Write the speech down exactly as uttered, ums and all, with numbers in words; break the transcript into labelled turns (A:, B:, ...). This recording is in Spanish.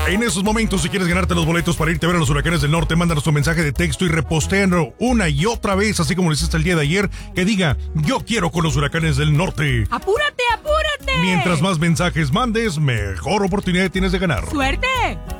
A: En esos momentos, si quieres ganarte los boletos para irte a ver a los Huracanes del Norte, mándanos tu mensaje de texto y repostéalo una y otra vez, así como lo hiciste el día de ayer, que diga, yo quiero con los Huracanes del Norte.
B: ¡Apúrate, apúrate!
A: Mientras más mensajes mandes, mejor oportunidad tienes de ganar.
B: ¡Suerte!